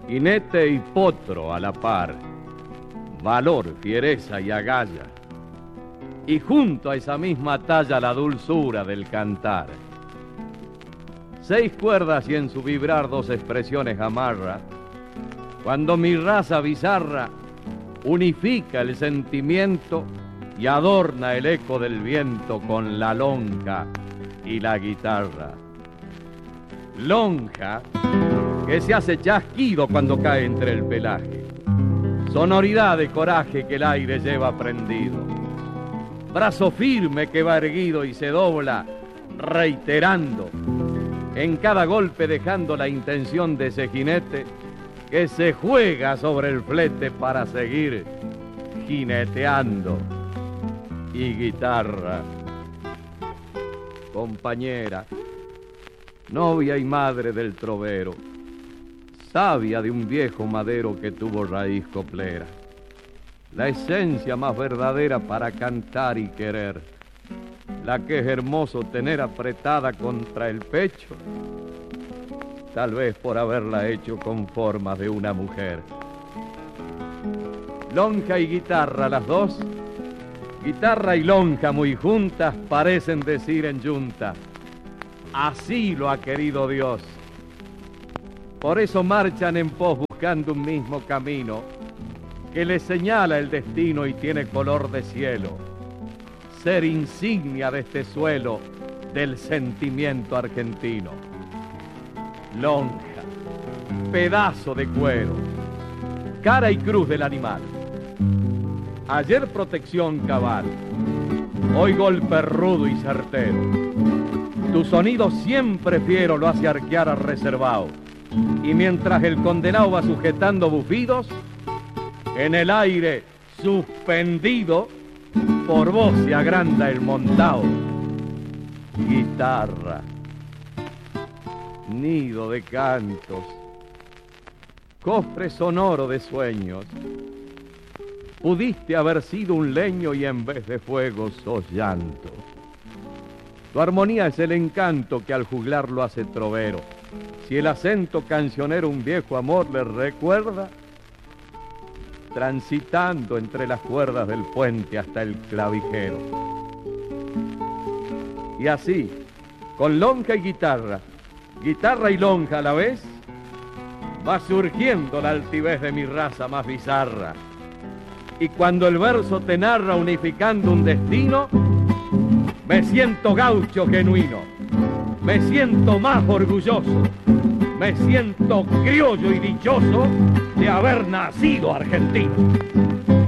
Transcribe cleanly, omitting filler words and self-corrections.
jinete y potro a la par, valor, fiereza y agallas, y junto a esa misma talla la dulzura del cantar. 6 cuerdas y en su vibrar 2 expresiones amarra, cuando mi raza bizarra unifica el sentimiento y adorna el eco del viento con la lonja y la guitarra. Lonja que se hace chasquido cuando cae entre el pelaje, sonoridad de coraje que el aire lleva prendido, brazo firme que va erguido y se dobla reiterando, en cada golpe dejando la intención de ese jinete que se juega sobre el flete para seguir jineteando. Y guitarra, compañera, novia y madre del trovero, savia de un viejo madero que tuvo raíz coplera, la esencia más verdadera para cantar y querer, la que es hermoso tener apretada contra el pecho, tal vez por haberla hecho con formas de una mujer. Lonja y guitarra, las dos, guitarra y lonja muy juntas, parecen decir en yunta, así lo ha querido Dios. Por eso marchan en pos buscando un mismo camino que les señala el destino y tiene color de cielo, ser insignia de este suelo del sentimiento argentino. Lonja, pedazo de cuero, cara y cruz del animal. Ayer protección cabal, hoy golpe rudo y certero. Tu sonido siempre fiero lo hace arquear al reservado, y mientras el condenado va sujetando bufidos, en el aire suspendido, por vos se agranda el montao. Guitarra, nido de cantos, cofre sonoro de sueños. Pudiste haber sido un leño y en vez de fuego sos llanto. Tu armonía es el encanto que al juglar lo hace trovero. Si el acento cancionero un viejo amor le recuerda, transitando entre las cuerdas del puente hasta el clavijero. Y así, con lonja y guitarra y lonja a la vez, va surgiendo la altivez de mi raza más bizarra. Y cuando el verso te narra unificando un destino, me siento gaucho genuino, me siento más orgulloso, me siento criollo y dichoso de haber nacido argentino.